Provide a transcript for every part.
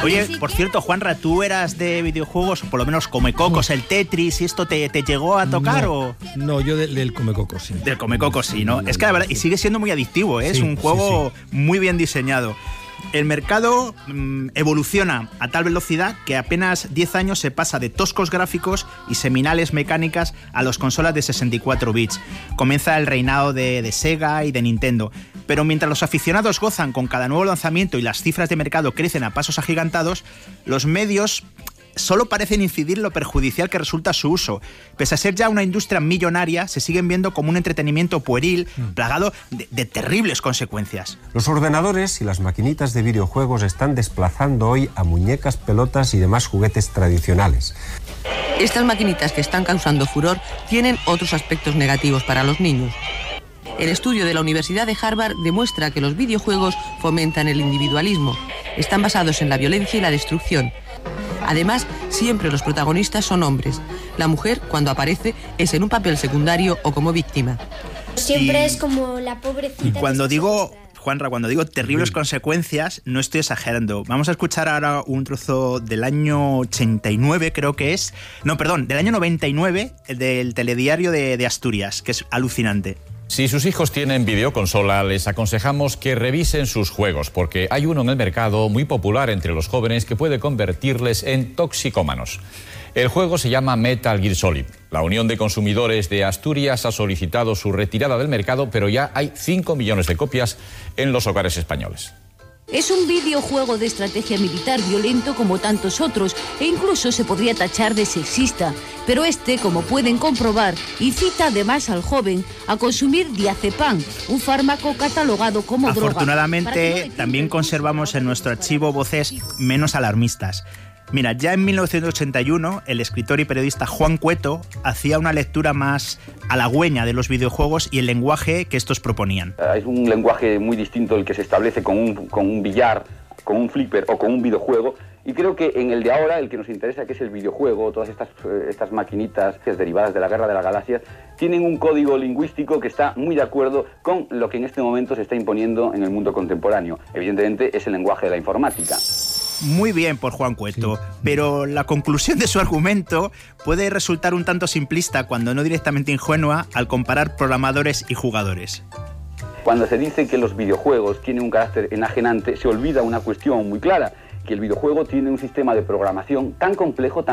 Oye, por cierto, Juanra, ¿tú eras de videojuegos, por lo menos Comecocos, el Tetris, y esto te llegó a tocar o...? No, yo del Comecocos, sí. Del Comecocos, sí, ¿no? Es que la verdad, y sigue siendo muy adictivo, ¿eh? Sí, es un juego sí. muy bien diseñado. El mercado evoluciona a tal velocidad que apenas 10 años se pasa de toscos gráficos y seminales mecánicas a las consolas de 64 bits. Comienza el reinado de Sega y de Nintendo. Pero mientras los aficionados gozan con cada nuevo lanzamiento y las cifras de mercado crecen a pasos agigantados, los medios solo parecen incidir en lo perjudicial que resulta su uso. Pese a ser ya una industria millonaria, se siguen viendo como un entretenimiento pueril, plagado de terribles consecuencias. Los ordenadores y las maquinitas de videojuegos están desplazando hoy a muñecas, pelotas y demás juguetes tradicionales. Estas maquinitas que están causando furor tienen otros aspectos negativos para los niños. El estudio de la Universidad de Harvard demuestra que los videojuegos fomentan el individualismo. Están basados en la violencia y la destrucción. Además, siempre los protagonistas son hombres. La mujer, cuando aparece, es en un papel secundario o como víctima. Siempre es como la pobrecita. Y cuando digo, Juanra, cuando digo terribles consecuencias, no estoy exagerando. Vamos a escuchar ahora un trozo del año 89, creo que es. No, perdón, del año 99, del telediario de Asturias, que es alucinante. Si sus hijos tienen videoconsola, les aconsejamos que revisen sus juegos, porque hay uno en el mercado muy popular entre los jóvenes que puede convertirles en toxicómanos. El juego se llama Metal Gear Solid. La Unión de Consumidores de Asturias ha solicitado su retirada del mercado, pero ya hay 5 millones de copias en los hogares españoles. Es un videojuego de estrategia militar violento como tantos otros e incluso se podría tachar de sexista. Pero este, como pueden comprobar, incita además al joven a consumir diazepam, un fármaco catalogado como droga. Afortunadamente, también conservamos en nuestro archivo voces menos alarmistas. Mira, ya en 1981, el escritor y periodista Juan Cueto hacía una lectura más halagüeña de los videojuegos y el lenguaje que estos proponían. Es un lenguaje muy distinto el que se establece con un billar, con un flipper o con un videojuego, y creo que en el de ahora, el que nos interesa, que es el videojuego, todas estas maquinitas derivadas de la Guerra de las Galaxias, tienen un código lingüístico que está muy de acuerdo con lo que en este momento se está imponiendo en el mundo contemporáneo. Evidentemente es el lenguaje de la informática. Muy bien por Juan Cueto, pero la conclusión de su argumento puede resultar un tanto simplista, cuando no directamente ingenua, al comparar programadores y jugadores. Cuando se dice que los videojuegos tienen un carácter enajenante, se olvida una cuestión muy clara, que el videojuego tiene un sistema de programación tan complejo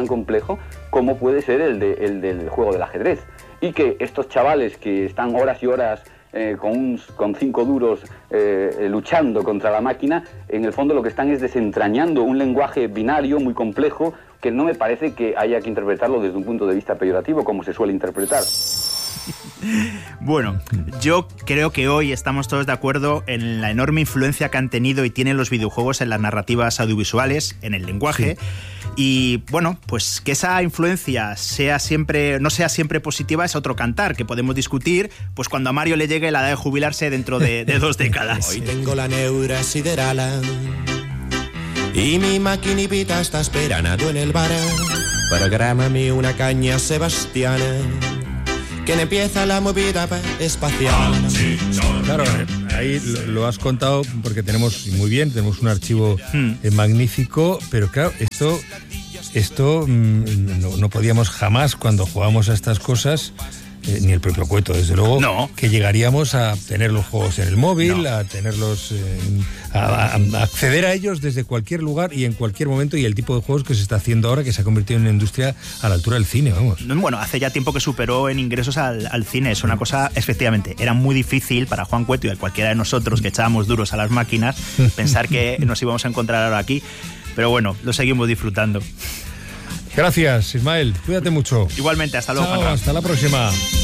como puede ser el del juego del ajedrez. Y que estos chavales que están horas y horas con 5 duros luchando contra la máquina, en el fondo lo que están es desentrañando un lenguaje binario muy complejo que no me parece que haya que interpretarlo desde un punto de vista peyorativo como se suele interpretar. Bueno, yo creo que hoy estamos todos de acuerdo en la enorme influencia que han tenido y tienen los videojuegos en las narrativas audiovisuales, en el lenguaje. Sí. Y bueno, pues que esa influencia no sea siempre positiva es otro cantar, que podemos discutir pues cuando a Mario le llegue la edad de jubilarse dentro de 2 décadas. Hoy tengo la neura sideral y mi maquinipita está esperando en el bar. Prográmame una caña, Sebastián, que empieza la movida espacial. Claro, ahí lo has contado porque tenemos un archivo magnífico, pero claro, esto no podíamos jamás, cuando jugamos a estas cosas, ni el propio Cueto, desde luego, que llegaríamos a tener los juegos en el móvil, a tenerlos, a acceder a ellos desde cualquier lugar y en cualquier momento, y el tipo de juegos que se está haciendo ahora, que se ha convertido en una industria a la altura del cine, vamos. Bueno, hace ya tiempo que superó en ingresos al cine, es una cosa, efectivamente, era muy difícil para Juan Cueto y a cualquiera de nosotros que echábamos duros a las máquinas pensar que nos íbamos a encontrar ahora aquí, pero bueno, lo seguimos disfrutando. Gracias, Ismael. Cuídate mucho. Igualmente, hasta luego. Chao, hasta la próxima.